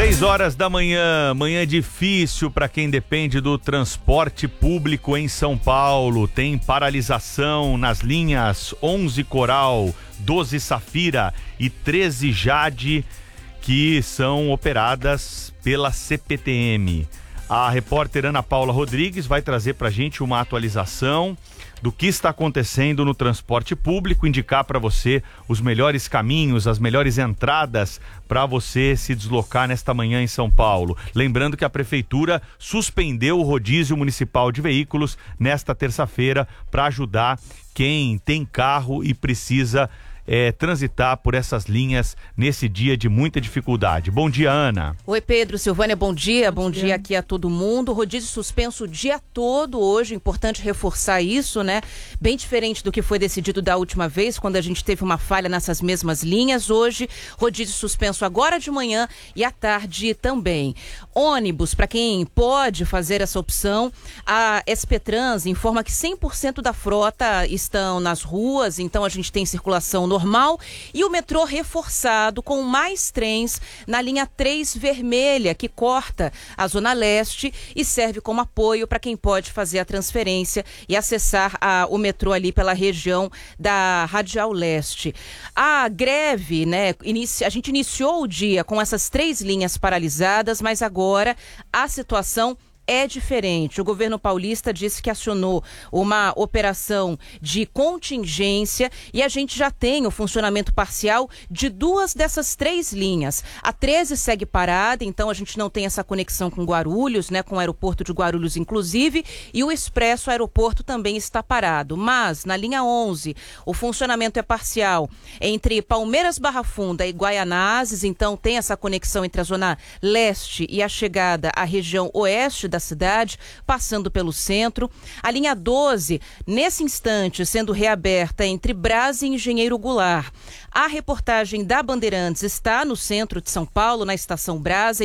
6 horas da manhã, manhã difícil para quem depende do transporte público em São Paulo. Tem paralisação nas linhas 11 Coral, 12 Safira e 13 Jade, que são operadas pela CPTM. A repórter Ana Paula Rodrigues vai trazer para a gente uma atualização do que está acontecendo no transporte público, indicar para você os melhores caminhos, as melhores entradas para você se deslocar nesta manhã em São Paulo. Lembrando que a Prefeitura suspendeu o rodízio municipal de veículos nesta terça-feira para ajudar quem tem carro e precisa transitar por essas linhas nesse dia de muita dificuldade. Bom dia, Ana. Oi, Pedro, Silvânia, bom dia. Bom dia aqui a todo mundo. Rodízio suspenso o dia todo hoje, importante reforçar isso, né? Bem diferente do que foi decidido da última vez, quando a gente teve uma falha nessas mesmas linhas. Hoje, rodízio suspenso agora de manhã e à tarde também. Ônibus, para quem pode fazer essa opção, a SP Trans informa que 100% da frota estão nas ruas, então a gente tem circulação normal, e o metrô reforçado com mais trens na linha 3 vermelha, que corta a Zona Leste e serve como apoio para quem pode fazer a transferência e acessar o metrô ali pela região da Radial Leste. A greve, né, a gente iniciou o dia com essas 3 linhas paralisadas, mas agora a situação é diferente. O governo paulista disse que acionou uma operação de contingência e a gente já tem o funcionamento parcial de 2 dessas 3 linhas. A 13 segue parada, então a gente não tem essa conexão com Guarulhos, né, com o aeroporto de Guarulhos inclusive, e o Expresso Aeroporto também está parado. Mas na linha 11, o funcionamento é parcial entre Palmeiras Barra Funda e Guaianazes, então tem essa conexão entre a Zona Leste e a chegada à região oeste da cidade, passando pelo centro. A linha 12, nesse instante, sendo reaberta entre Brás e Engenheiro Goulart. A reportagem da Bandeirantes está no centro de São Paulo, na Estação Brás.